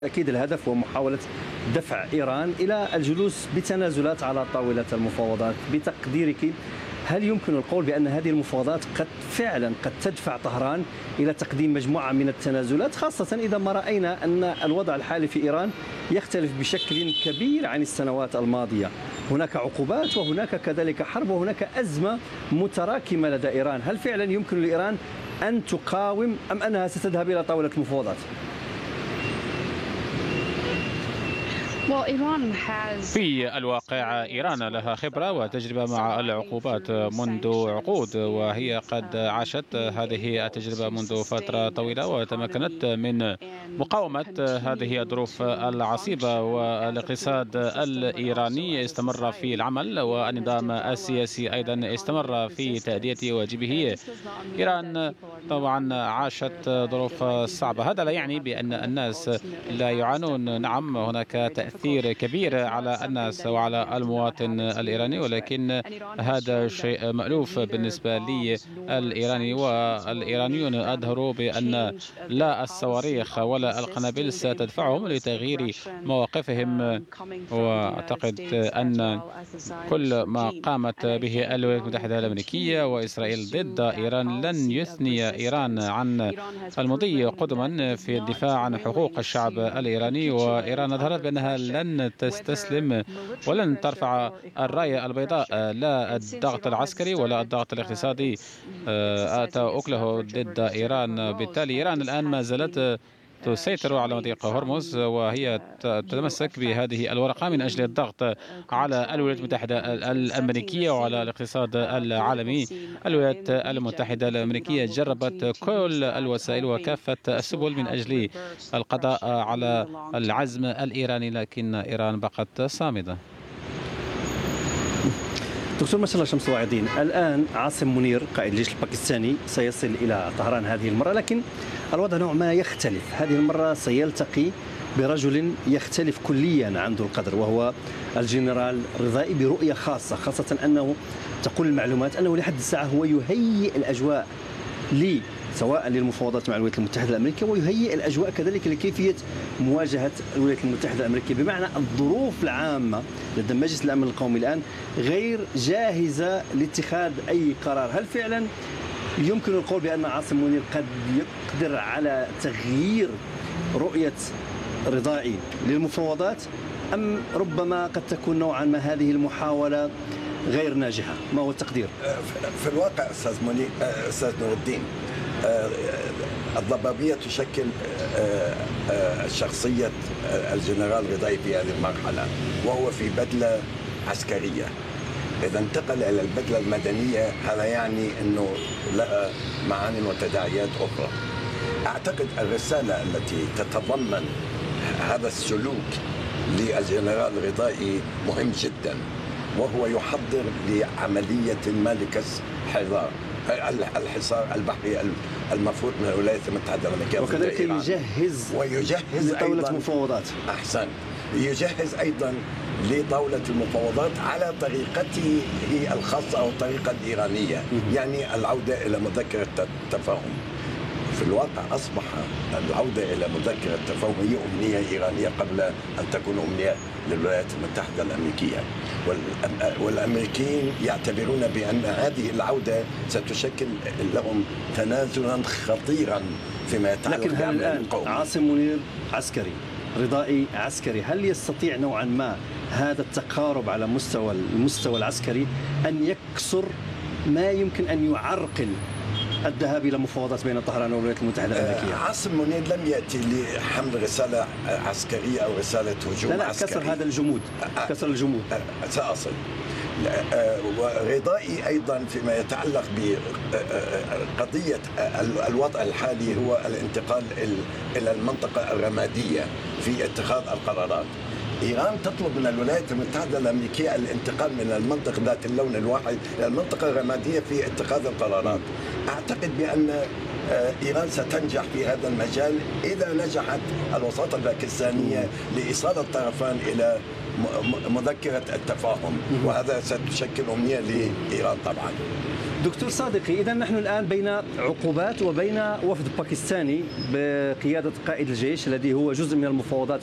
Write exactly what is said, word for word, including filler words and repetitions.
أكيد الهدف هو محاولة دفع إيران إلى الجلوس بتنازلات على طاولة المفاوضات. بتقديرك، هل يمكن القول بأن هذه المفاوضات قد فعلا قد تدفع طهران إلى تقديم مجموعة من التنازلات، خاصة إذا ما رأينا أن الوضع الحالي في إيران يختلف بشكل كبير عن السنوات الماضية؟ هناك عقوبات وهناك كذلك حرب وهناك أزمة متراكمة لدى إيران. هل فعلا يمكن لإيران أن تقاوم أم أنها ستذهب إلى طاولة المفاوضات؟ في الواقع إيران لها خبرة وتجربة مع العقوبات منذ عقود، وهي قد عاشت هذه التجربة منذ فترة طويلة وتمكنت من مقاومة هذه الظروف العصيبة. والاقتصاد الإيراني استمر في العمل، والنظام السياسي أيضا استمر في تأدية واجبه. إيران طبعا عاشت ظروف صعبة، هذا لا يعني بأن الناس لا يعانون. نعم، هناك تأثير كبير على الناس وعلى المواطن الإيراني، ولكن هذا شيء مألوف بالنسبة لي الإيراني. والإيرانيون أظهروا بأن لا الصواريخ ولا القنابل ستدفعهم لتغيير مواقفهم. وأعتقد أن كل ما قامت به الولايات المتحدة الأمريكية وإسرائيل ضد إيران لن يثني إيران عن المضي قدما في الدفاع عن حقوق الشعب الإيراني. وإيران أظهرت بأنها لن تستسلم ولن ترفع الراية البيضاء. لا الضغط العسكري ولا الضغط الاقتصادي آتى أكله ضد إيران. بالتالي إيران الآن ما زالت تسيطر على مضيق هرمز، وهي تتمسك بهذه الورقة من أجل الضغط على الولايات المتحدة الأمريكية وعلى الاقتصاد العالمي. الولايات المتحدة الأمريكية جربت كل الوسائل وكافة السبل من أجل القضاء على العزم الإيراني، لكن إيران بقت صامدة. دكتور ما شاء الله شمس واعدين، الآن عاصم منير قائد الجيش الباكستاني سيصل إلى طهران هذه المرة، لكن الوضع نوع ما يختلف. هذه المرة سيلتقي برجل يختلف كليا عن ذو القدر، وهو الجنرال رضائي، برؤية خاصة، خاصة أنه تقول المعلومات أنه لحد الساعة هو يهيئ الأجواء لي سواء للمفاوضات مع الولايات المتحدة الأمريكية، ويهيئ الأجواء كذلك لكيفية مواجهة الولايات المتحدة الأمريكية. بمعنى الظروف العامة لدى مجلس الأمن القومي الآن غير جاهزة لاتخاذ أي قرار. هل فعلا يمكن القول بأن عاصم منير قد يقدر على تغيير رؤية رضائي للمفاوضات، أم ربما قد تكون نوعا ما هذه المحاولة غير ناجحة؟ ما هو التقدير؟ في الواقع أستاذ منير أستاذ نور الدين، الضبابية تشكل شخصية الجنرال رضائي في هذه المرحلة، وهو في بدلة عسكرية. إذا انتقل إلى البدلة المدنية هذا يعني أنه لها معاني وتداعيات أخرى. أعتقد الرسالة التي تتضمن هذا السلوك للجنرال رضائي مهم جدا، وهو يحضر لعملية ما لكسر حصار الحصار البحري المفروض من الولايات المتحدة الأمريكية، وكذلك يجهز ويجهز لطاولة مفاوضات. أحسن، يجهز أيضا لطاولة المفاوضات على طريقته الخاصة أو الطريقة الإيرانية، يعني العودة إلى مذكرة التفاهم. في الواقع أصبح العودة إلى مذكرة التفاهم هي أمنية إيرانية قبل أن تكون أمنية للولايات المتحدة الأمريكية، والأمريكيين يعتبرون بأن هذه العودة ستشكل لهم تنازلا خطيرا فيما يتعلق لكن هل الآن عاصم منير عسكري، رضائي عسكري، هل يستطيع نوعا ما هذا التقارب على مستوى المستوى العسكري أن يكسر ما يمكن أن يعرقل الذهاب إلى مفاوضات بين طهران والولايات المتحدة الأمريكية؟ عاصم منير لم يأتي لحمل رسالة عسكرية أو رسالة هجوم لا لا عسكري. كسر هذا الجمود، كسر الجمود. سأصل. ورضائي أيضا فيما يتعلق بقضية الوضع الحالي هو الانتقال إلى المنطقة الرمادية في اتخاذ القرارات. إيران تطلب من الولايات المتحدة الأمريكية الانتقال من المنطقة ذات اللون الواحد إلى المنطقة الرمادية في اتخاذ القرارات. أعتقد بأن إيران ستنجح في هذا المجال إذا نجحت الوساطة الباكستانية لإيصال الطرفان إلى مذكرة التفاهم، وهذا ستشكل أمنية لإيران طبعا. دكتور صادقي، إذا نحن الآن بين عقوبات وبين وفد باكستاني بقيادة قائد الجيش الذي هو جزء من المفاوضات